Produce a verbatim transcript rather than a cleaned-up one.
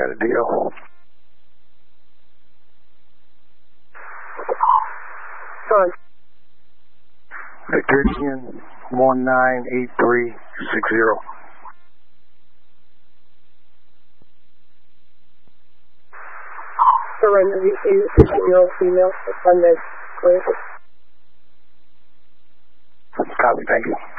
got a deal. Sorry. Victor Indian one nine eight three six zero. Surrender, you see the fifteen-year-old female on the clear. Copy, thank you.